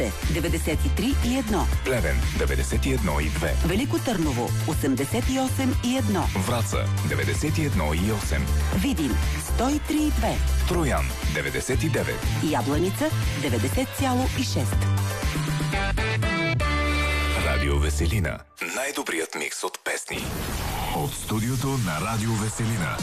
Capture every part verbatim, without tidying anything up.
деветдесет и три и едно. Плевен деветдесет и едно и две. Велико Търново осемдесет и осем и едно. Враца деветдесет и едно и осем. Видин сто и три и две. Троян деветдесет и девет. Ябланица деветдесет цяло и шест. Радио Веселина. Най-добрият микс от песни. От студиото на Радио Веселина.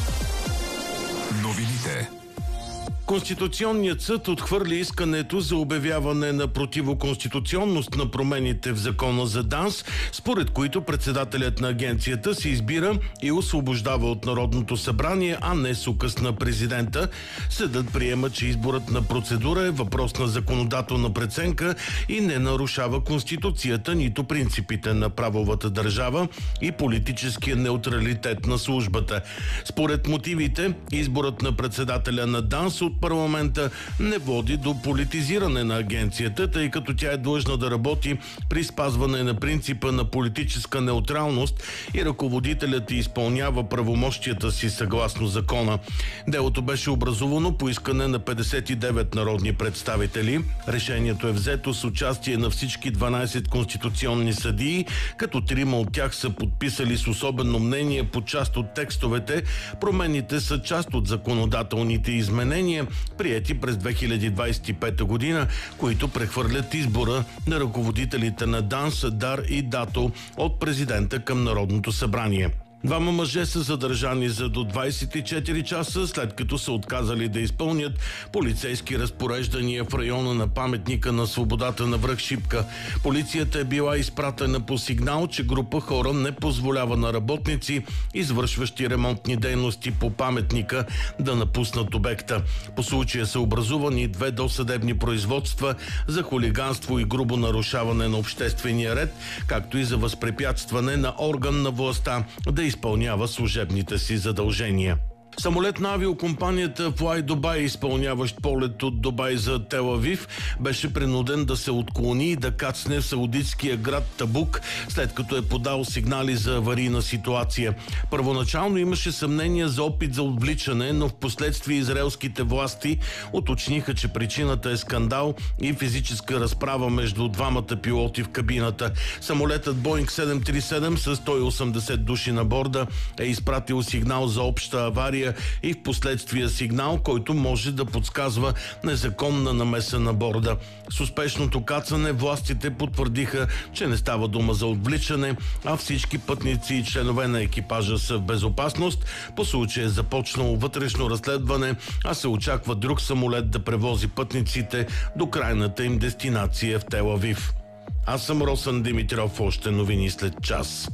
Новините. Конституционният съд отхвърли искането за обявяване на противоконституционност на промените в закона за ДАНС, според които председателят на агенцията се избира и освобождава от Народното събрание, а не с указ на президента. Съдът приема, че изборът на процедура е въпрос на законодателна преценка и не нарушава Конституцията, нито принципите на правовата държава и политическия неутралитет на службата. Според мотивите, изборът на председателя на ДАНС от парламента не води до политизиране на агенцията, тъй като тя е длъжна да работи при спазване на принципа на политическа неутралност и ръководителят изпълнява правомощията си съгласно закона. Делото беше образувано по искане на петдесет и девет народни представители. Решението е взето с участие на всички дванадесет конституционни съдии, като трима от тях са подписали с особено мнение по част от текстовете. Промените са част от законодателните изменения, приети през две хиляди двадесет и пета година, които прехвърлят избора на ръководителите на ДАНС, ДАР и ДАТО от президента към Народното събрание. Двама мъже са задържани за до двадесет и четири часа, след като са отказали да изпълнят полицейски разпореждания в района на паметника на свободата на връх Шипка. Полицията е била изпратена по сигнал, че група хора не позволява на работници, извършващи ремонтни дейности по паметника, да напуснат обекта. По случая са образувани две досъдебни производства за хулиганство и грубо нарушаване на обществения ред, както и за възпрепятстване на орган на властта да изпълнява служебните си задължения. Самолет на авиокомпанията Fly Dubai, изпълняващ полет от Дубай за Тел Авив, беше принуден да се отклони и да кацне в саудитския град Табук, след като е подал сигнали за аварийна ситуация. Първоначално имаше съмнение за опит за отвличане, но в последствие израелските власти уточниха, че причината е скандал и физическа разправа между двамата пилоти в кабината. Самолетът Боинг седем три седем с сто и осемдесет души на борда е изпратил сигнал за обща авария и в последствие сигнал, който може да подсказва незаконна намеса на борда. С успешното кацане властите потвърдиха, че не става дума за отвличане, а всички пътници и членове на екипажа са в безопасност. По случая е започнало вътрешно разследване, а се очаква друг самолет да превози пътниците до крайната им дестинация в Тел Авив. Аз съм Росен Димитров, още новини след час.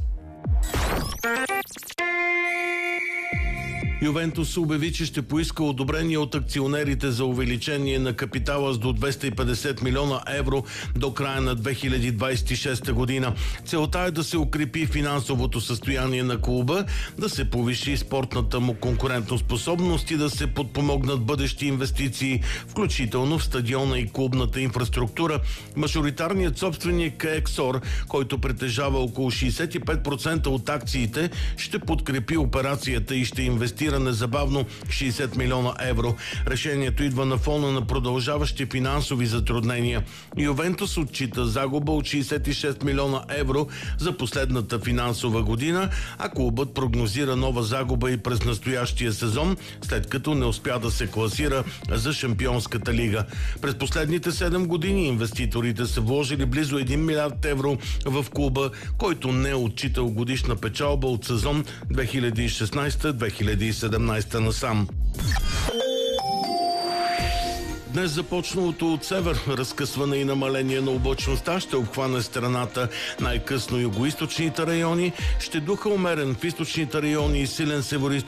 Ювентус обяви, че ще поиска одобрение от акционерите за увеличение на капитала с до двеста и петдесет милиона евро до края на две хиляди двадесет и шеста година. Целта е да се укрепи финансовото състояние на клуба, да се повиши спортната му конкурентоспособност и да се подпомогнат бъдещи инвестиции, включително в стадиона и клубната инфраструктура. Мажоритарният собственик Ексор, който притежава около шейсет и пет процента от акциите, ще подкрепи операцията и ще инвестира незабавно шейсет милиона евро. Решението идва на фона на продължаващи финансови затруднения. Ювентус отчита загуба от шейсет и шест милиона евро за последната финансова година, а клубът прогнозира нова загуба и през настоящия сезон, след като не успя да се класира за Шампионската лига. През последните седем години инвеститорите са вложили близо един милиард евро в клуба, който не е отчитал годишна печалба от сезон две хиляди и шестнадесета - две хиляди и седемнадесета насам. Днес започналото от север разкъсване и намаление на облачността ще обхване страната, най-късно югоизточните райони. Ще духа умерен в източните райони и силен североизточен